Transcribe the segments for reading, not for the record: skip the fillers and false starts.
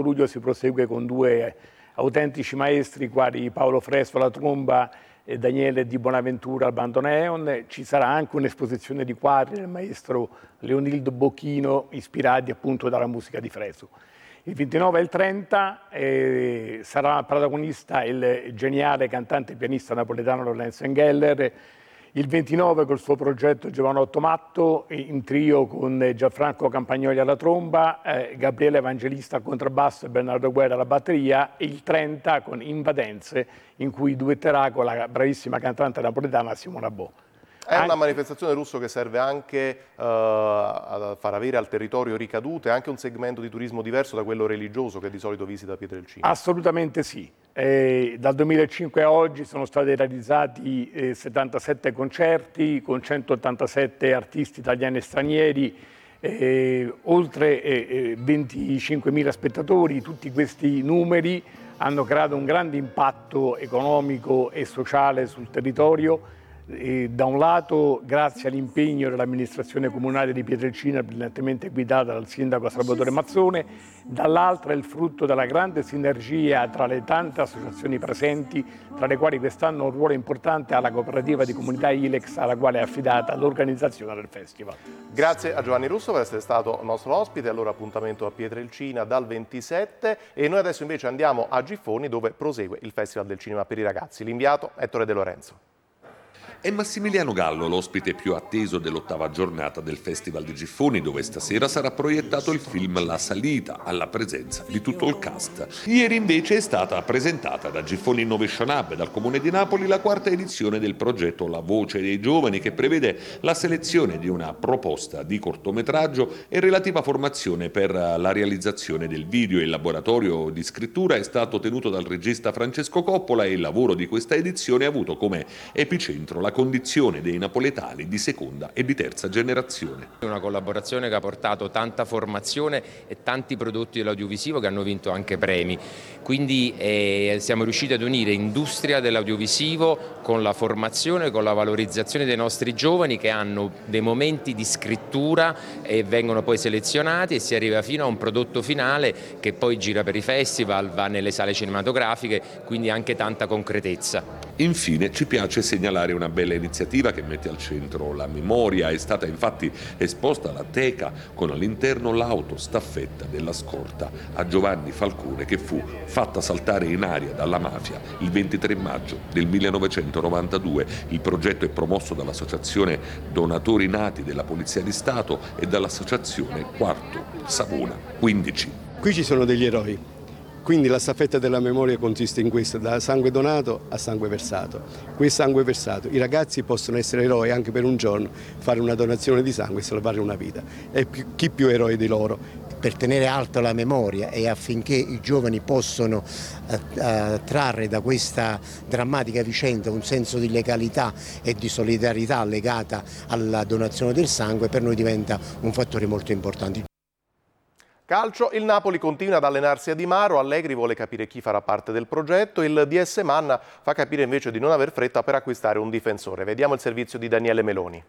luglio si prosegue con 2 autentici maestri quali Paolo Fresco alla tromba e Daniele Di Bonaventura al bandoneon. Ci sarà anche un'esposizione di quadri del maestro Leonildo Bocchino ispirati appunto dalla musica di Fresco. Il 29 e il 30 sarà protagonista il geniale cantante e pianista napoletano Lorenzo Engeller. Il 29 col suo progetto Giovanotto Matto, in trio con Gianfranco Campagnoli alla tromba, Gabriele Evangelista al contrabbasso e Bernardo Guerra alla batteria, e il 30 con Invadenze, in cui duetterà con la bravissima cantante napoletana Simona Bo. È una manifestazione, Russo, che serve anche a far avere al territorio ricadute, anche un segmento di turismo diverso da quello religioso che di solito visita Pietrelcina. Assolutamente sì. Dal 2005 a oggi sono stati realizzati 77 concerti con 187 artisti italiani e stranieri, oltre 25.000 spettatori. Tutti questi numeri hanno creato un grande impatto economico e sociale sul territorio. Da un lato grazie all'impegno dell'amministrazione comunale di Pietrelcina, brillantemente guidata dal sindaco Salvatore Mazzone, dall'altro è il frutto della grande sinergia tra le tante associazioni presenti, tra le quali quest'anno un ruolo importante ha la cooperativa di comunità Ilex, alla quale è affidata l'organizzazione del festival. Grazie a Giovanni Russo per essere stato nostro ospite. Allora appuntamento a Pietrelcina dal 27, e noi adesso invece andiamo a Giffoni, dove prosegue il Festival del Cinema per i Ragazzi. L'inviato Ettore De Lorenzo. È Massimiliano Gallo l'ospite più atteso dell'8ª giornata del Festival di Giffoni, dove stasera sarà proiettato il film La Salita, alla presenza di tutto il cast. Ieri invece è stata presentata da Giffoni Innovation Hub, dal Comune di Napoli, la 4ª edizione del progetto La Voce dei Giovani, che prevede la selezione di una proposta di cortometraggio e relativa formazione per la realizzazione del video. Il laboratorio di scrittura è stato tenuto dal regista Francesco Coppola e il lavoro di questa edizione ha avuto come epicentro la condizione dei napoletani di seconda e di terza generazione. Una collaborazione che ha portato tanta formazione e tanti prodotti dell'audiovisivo che hanno vinto anche premi. Quindi siamo riusciti ad unire industria dell'audiovisivo con la formazione, con la valorizzazione dei nostri giovani, che hanno dei momenti di scrittura e vengono poi selezionati e si arriva fino a un prodotto finale che poi gira per i festival, va nelle sale cinematografiche, quindi anche tanta concretezza. Infine ci piace segnalare una bella iniziativa che mette al centro la memoria. È stata infatti esposta la teca con all'interno l'auto staffetta della scorta a Giovanni Falcone, che fu fatta saltare in aria dalla mafia il 23 maggio del 1992. Il progetto è promosso dall'Associazione Donatori Nati della Polizia di Stato e dall'Associazione Quarto Savona 15. Qui ci sono degli eroi. Quindi la staffetta della memoria consiste in questo, da sangue donato a sangue versato. Quel sangue versato, i ragazzi possono essere eroi anche per un giorno, fare una donazione di sangue e salvare una vita. E chi più eroi di loro? Per tenere alta la memoria e affinché i giovani possano trarre da questa drammatica vicenda un senso di legalità e di solidarietà legata alla donazione del sangue, per noi diventa un fattore molto importante. Calcio, il Napoli continua ad allenarsi a Di Maro, Allegri vuole capire chi farà parte del progetto, il DS Manna fa capire invece di non aver fretta per acquistare un difensore. Vediamo il servizio di Daniele Meloni.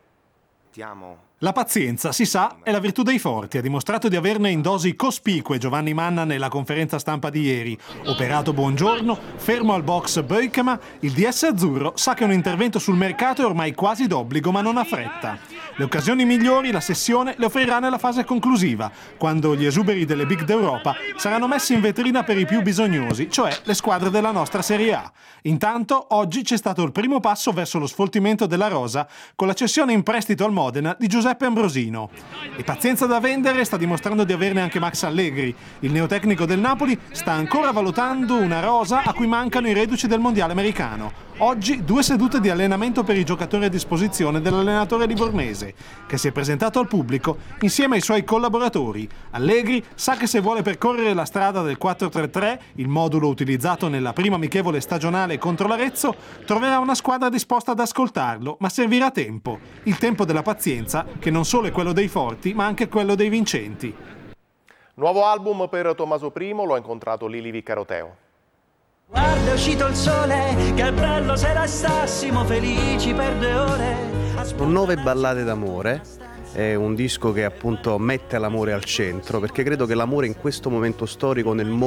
La pazienza, si sa, è la virtù dei forti. Ha dimostrato di averne in dosi cospicue Giovanni Manna nella conferenza stampa di ieri. Operato Buongiorno, fermo al box Beukema, il DS azzurro sa che un intervento sul mercato è ormai quasi d'obbligo, ma non ha fretta. Le occasioni migliori la sessione le offrirà nella fase conclusiva, quando gli esuberi delle big d'Europa saranno messi in vetrina per i più bisognosi, cioè le squadre della nostra Serie A. Intanto, oggi c'è stato il primo passo verso lo sfoltimento della rosa con la cessione in prestito al Modena di Giuseppe Ambrosino. E pazienza da vendere sta dimostrando di averne anche Max Allegri. Il neotecnico del Napoli sta ancora valutando una rosa a cui mancano i reduci del mondiale americano. Oggi 2 sedute di allenamento per i giocatori a disposizione dell'allenatore livornese, che si è presentato al pubblico insieme ai suoi collaboratori. Allegri sa che se vuole percorrere la strada del 4-3-3, il modulo utilizzato nella prima amichevole stagionale contro l'Arezzo, troverà una squadra disposta ad ascoltarlo, ma servirà tempo. Il tempo della pazienza, che non solo è quello dei forti, ma anche quello dei vincenti. Nuovo album per Tommaso I, lo ha incontrato Lili Viccaroteo. Guarda, è uscito il sole, che bello se restassimo felici per 2 ore. Sono 9 ballate d'amore, è un disco che appunto mette l'amore al centro, perché credo che l'amore in questo momento storico nel mondo